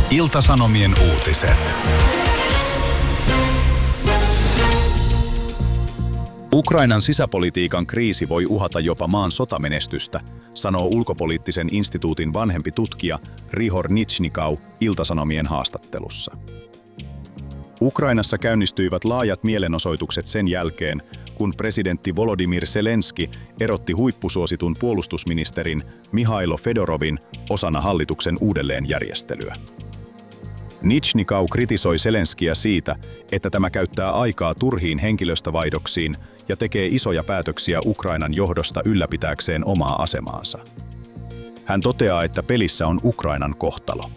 Ilta-Sanomien uutiset. Ukrainan sisäpolitiikan kriisi voi uhata jopa maan sotamenestystä, sanoo ulkopoliittisen instituutin vanhempi tutkija Rihor Nizhnikau Ilta-Sanomien haastattelussa. Ukrainassa käynnistyivät laajat mielenosoitukset sen jälkeen, kun presidentti Volodymyr Zelenski erotti huippusuositun puolustusministerin Mihailo Fedorovin osana hallituksen uudelleenjärjestelyä. Nizhnikau kritisoi Zelenskiä siitä, että tämä käyttää aikaa turhiin henkilöstövaihdoksiin ja tekee isoja päätöksiä Ukrainan johdosta ylläpitääkseen omaa asemaansa. Hän toteaa, että pelissä on Ukrainan kohtalo.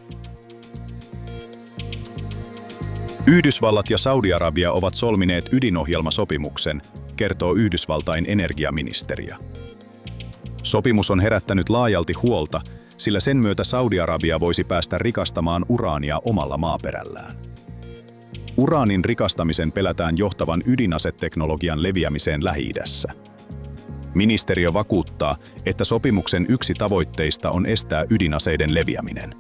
Yhdysvallat ja Saudi-Arabia ovat solmineet ydinohjelmasopimuksen, kertoo Yhdysvaltain energiaministeriö. Sopimus on herättänyt laajalti huolta, sillä sen myötä Saudi-Arabia voisi päästä rikastamaan uraania omalla maaperällään. Uraanin rikastamisen pelätään johtavan ydinaseteknologian leviämiseen Lähi-idässä. Ministeriö vakuuttaa, että sopimuksen yksi tavoitteista on estää ydinaseiden leviäminen.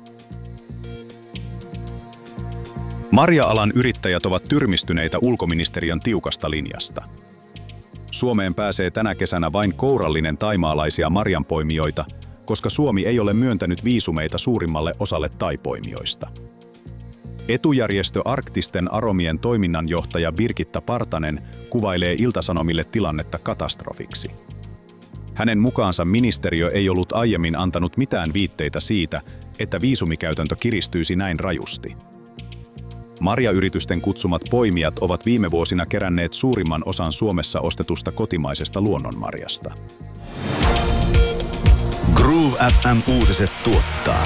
Marja-alan yrittäjät ovat tyrmistyneitä ulkoministeriön tiukasta linjasta. Suomeen pääsee tänä kesänä vain kourallinen thaimaalaisia marjanpoimijoita, koska Suomi ei ole myöntänyt viisumeita suurimmalle osalle thaipoimijoista. Etujärjestö Arktisten Aromien toiminnanjohtaja Birgitta Partanen kuvailee Ilta-Sanomille tilannetta katastrofiksi. Hänen mukaansa ministeriö ei ollut aiemmin antanut mitään viitteitä siitä, että viisumikäytäntö kiristyisi näin rajusti. Marjayritysten kutsumat poimijat ovat viime vuosina keränneet suurimman osan Suomessa ostetusta kotimaisesta luonnonmarjasta. Groove FM uutiset tuottaa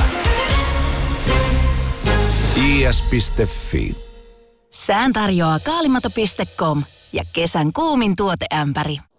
is.fi. Sään tarjoaa kaalimato.com ja kesän kuumin tuoteämpäri.